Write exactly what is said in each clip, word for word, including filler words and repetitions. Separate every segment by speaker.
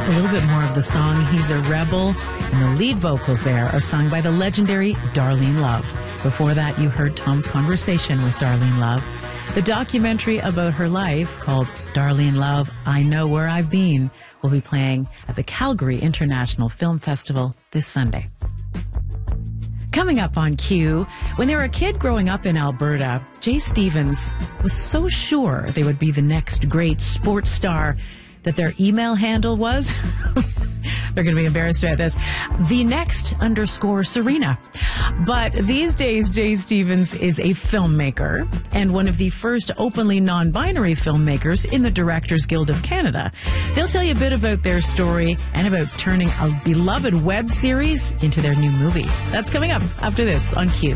Speaker 1: a little bit more of the song He's a Rebel, and the lead vocals there are sung by the legendary Darlene Love. Before that, you heard Tom's conversation with Darlene Love. The documentary about her life, called Darlene Love, I Know Where I've Been, will be playing at the Calgary International Film Festival this Sunday. Coming up on Q, when they were a kid growing up in Alberta, Jay Stevens was so sure they would be the next great sports star that their email handle was, they're going to be embarrassed about this, the next underscore Serena. But these days, Jay Stevens is a filmmaker and one of the first openly non-binary filmmakers in the Directors Guild of Canada. They'll tell you a bit about their story and about turning a beloved web series into their new movie. That's coming up after this on Q.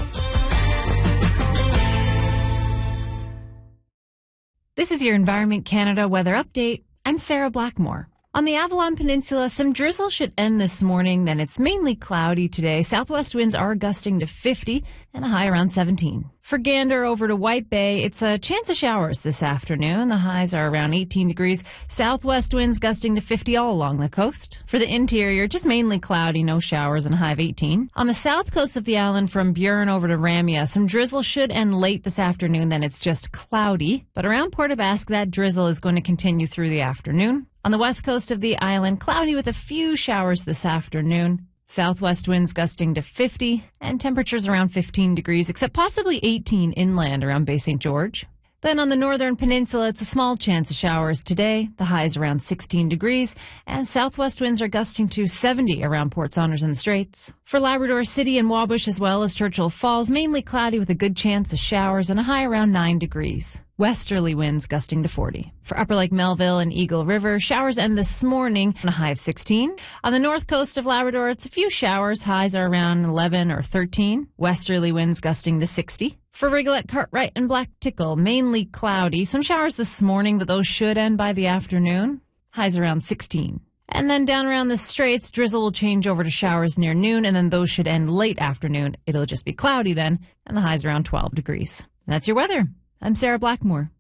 Speaker 2: This is your Environment Canada weather update. I'm Sarah Blackmore. On the Avalon Peninsula, some drizzle should end this morning, then it's mainly cloudy today. Southwest winds are gusting to fifty and a high around seventeen. For Gander over to White Bay, it's a chance of showers this afternoon. The highs are around eighteen degrees. Southwest winds gusting to fifty all along the coast. For the interior, just mainly cloudy, no showers, and a high of eighteen. On the south coast of the island from Burin over to Ramia, some drizzle should end late this afternoon, then it's just cloudy. But around Port aux Basques, that drizzle is going to continue through the afternoon. On the west coast of the island, cloudy with a few showers this afternoon. Southwest winds gusting to fifty and temperatures around fifteen degrees, except possibly eighteen inland around Bay Saint George. Then on the northern peninsula, it's a small chance of showers today. The high is around sixteen degrees, and southwest winds are gusting to seventy around Port Saunders and the Straits. For Labrador City and Wabush as well as Churchill Falls, mainly cloudy with a good chance of showers and a high around nine degrees. Westerly winds gusting to forty. For Upper Lake Melville and Eagle River, showers end this morning on a high of sixteen. On the north coast of Labrador, it's a few showers. Highs are around eleven or thirteen. Westerly winds gusting to sixty. For Rigolette, Cartwright, and Black Tickle, mainly cloudy. Some showers this morning, but those should end by the afternoon. Highs around sixteen. And then down around the Straits, drizzle will change over to showers near noon, and then those should end late afternoon. It'll just be cloudy then, and the highs around twelve degrees. And that's your weather. I'm Sarah Blackmore.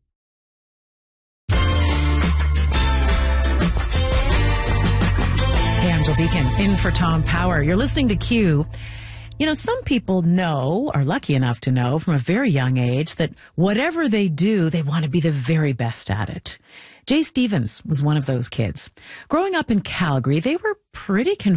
Speaker 1: Hey, I'm Jill Deacon, in for Tom Power. You're listening to Q. You know, some people know, are lucky enough to know from a very young age, that whatever they do, they want to be the very best at it. Jay Stevens was one of those kids. Growing up in Calgary, they were pretty convinced